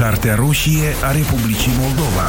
Cartea roșie a Republicii Moldova.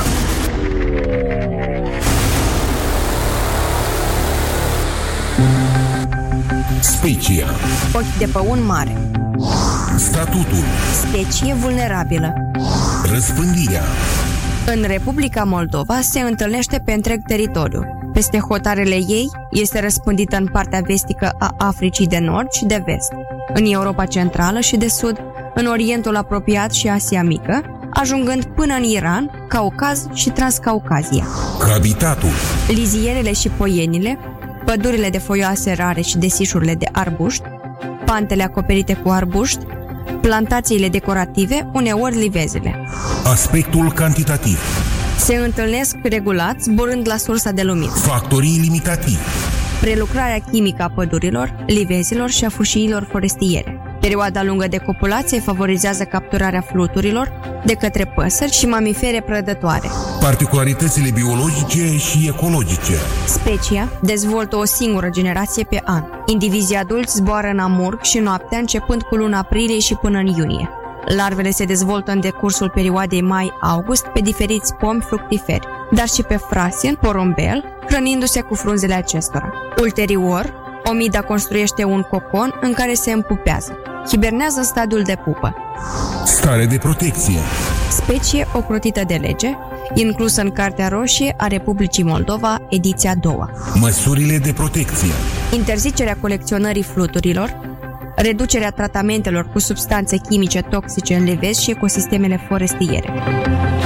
Specia. Ochi de păun mare. Statutul. Specie vulnerabilă. Răspândirea. În Republica Moldova se întâlnește pe întreg teritoriu. Peste hotarele ei este răspândită în partea vestică a Africii de Nord și de Vest, în Europa Centrală și de Sud, în Orientul Apropiat și Asia Mică, ajungând până în Iran, Caucaz și Transcaucazia. Habitatul. Lizierele și poienile, pădurile de foioase rare și desișurile de arbuști, pantele acoperite cu arbuști, plantațiile decorative, uneori livezele. Aspectul cantitativ. Se întâlnesc regulat zburând la sursa de lumină. Factorii limitativi. Prelucrarea chimică a pădurilor, livezilor și a fâșiilor forestiere. Perioada lungă de copulație favorizează capturarea fluturilor de către păsări și mamifere prădătoare. Particularitățile biologice și ecologice. Specia dezvoltă o singură generație pe an. Indivizii adulți zboară în amurg și noaptea începând cu luna aprilie și până în iunie. Larvele se dezvoltă în decursul perioadei mai-august pe diferiți pomi fructiferi, dar și pe frasin, porumbel, hrănindu-se cu frunzele acestora. Ulterior, omida construiește un cocon în care se împupează. Hibernează în stadiul de pupă. Stare de protecție. Specie ocrotită de lege, inclusă în Cartea Roșie a Republicii Moldova, ediția 2. Măsurile de protecție. Interzicerea colecționării fluturilor, reducerea tratamentelor cu substanțe chimice toxice în livezi și ecosistemele forestiere.